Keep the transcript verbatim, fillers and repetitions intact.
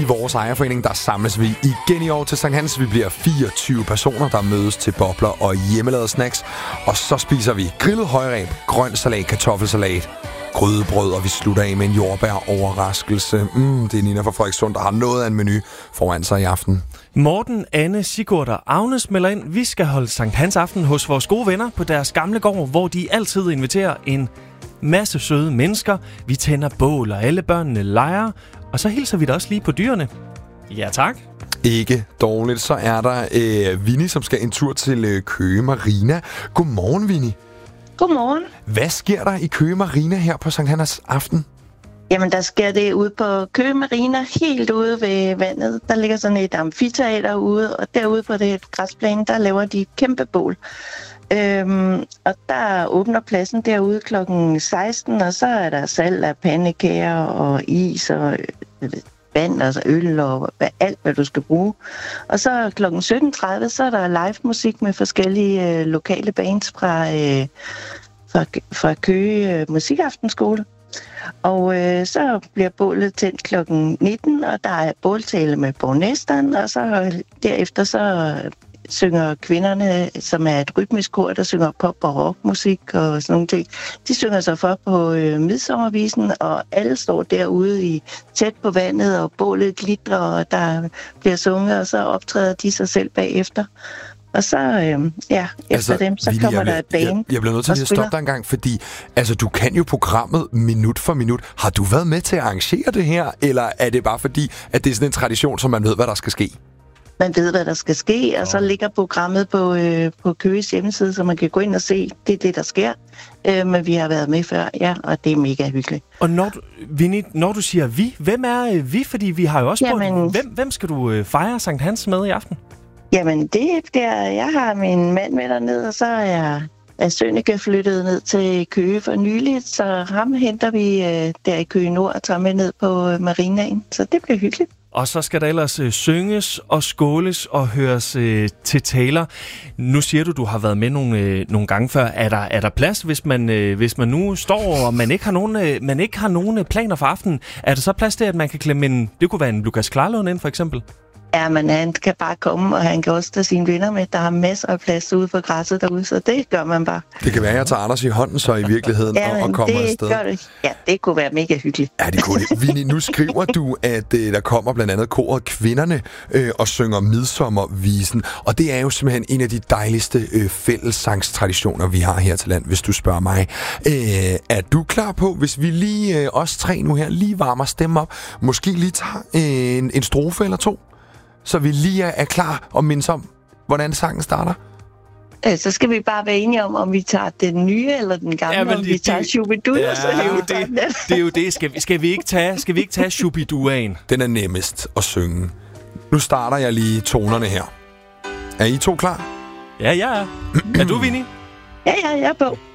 I vores ejerforening, der samles vi igen i år til Sankt Hans. Vi bliver fireogtyve personer, der mødes til bobler og hjemmelavede snacks. Og så spiser vi grillet højreb, grøn salat, kartoffelsalat, grydebrød, og vi slutter af med en jordbær-overraskelse. Mm, det er Nina fra Frederikssund, der har noget af en menu foran sig i aften. Morten, Anne, Sigurd og Agnes melder ind. Vi skal holde Sankt Hans aften hos vores gode venner på deres gamle gård, hvor de altid inviterer en masse søde mennesker. Vi tænder bål, og alle børnene leger. Og så hilser vi da også lige på dyrene. Ja, tak. Ikke dårligt. Så er der øh, Vinnie, som skal en tur til øh, Køge Marina. Godmorgen, Vinnie. Godmorgen. Hvad sker der i Køge Marina her på Sankt Hans aften? Jamen, der sker det ude på Køge Marina, helt ude ved vandet. Der ligger sådan et amfiteater ude, og derude på det græsplæne, der laver de et kæmpe bål. Øhm, og der åbner pladsen derude klokken seksten, og så er der salg af pandekager og is og øh, vand, altså øl og alt, hvad du skal bruge. Og så klokken sytten tredive, så er der live musik med forskellige øh, lokale bands fra, øh, fra, fra Køge øh, Musikaftenskole. Og øh, så bliver bålet tændt klokken nitten, og der er båltale med borgmesteren, og så derefter så synger kvinderne, som er et rytmisk kor, der synger pop- og rockmusik og sådan nogle ting. De synger sig for på øh, midsommervisen, og alle står derude i tæt på vandet, og bålet glitrer, og der bliver sunget, og så optræder de sig selv bagefter. Og så, øh, ja, efter altså, dem, så Vinnie, kommer jeg, der et band. Jeg, jeg bliver nødt til at stoppe dig en gang, fordi altså, du kan jo programmet minut for minut. Har du været med til at arrangere det her, eller er det bare fordi, at det er sådan en tradition, så man ved, hvad der skal ske? Man ved, hvad der skal ske, og så ligger programmet på, øh, på Køges hjemmeside, så man kan gå ind og se, det er det, der sker. Øh, men vi har været med før, ja, og det er mega hyggeligt. Og når du, Vinnie, når du siger vi, hvem er øh, vi? Fordi vi har jo også Jamen, spurgt, hvem, hvem skal du øh, fejre Sankt Hans med i aften? Jamen, det bliver, jeg har min mand med dernede, og så er jeg er Sønneke flyttet ned til Køge for nyligt, så ham henter vi øh, der i Køge Nord og tager med ned på øh, marinaen, så det bliver hyggeligt. Og så skal der ellers øh, synges og skåles og høres øh, til taler. Nu siger du, du har været med nogle, øh, nogle gange før. Er der, er der plads, hvis man, øh, hvis man nu står, og man ikke har nogen, øh, man ikke har nogen øh, planer for aftenen? Er der så plads til, at man kan klemme en, det kunne være en Lukas Klarlund ind, for eksempel? Ja, men han kan bare komme, og han kan også tage sine venner med. Der er masser af plads ude på græsset derude, så det gør man bare. Det kan være, at jeg tager Anders i hånden så i virkeligheden ja, og, og kommer det afsted. Gør det. Ja, det kunne være mega hyggeligt. Ja, det kunne det. Vinnie, nu skriver du, at øh, der kommer blandt andet koret Kvinderne øh, og synger Midsommervisen. Og det er jo simpelthen en af de dejligste øh, fællessangstraditioner, vi har her til land, hvis du spørger mig. Øh, er du klar på, hvis vi lige, øh, os tre nu her, lige varmer stemme op, måske lige tager øh, en, en strofe eller to? Så vi lige er klar og mindes om, hvordan sangen starter? Så skal vi bare være enige om, om vi tager den nye eller den gamle, ja, om vi tager Shubidoo. Ja, det er jo det. Det er jo det. Skal vi, skal vi ikke tage, skal vi ikke tage Shubidoo'en? Den er nemmest at synge. Nu starter jeg lige tonerne her. Er I to klar? Ja, ja. Er du, Vinnie? Ja, ja, jeg er på.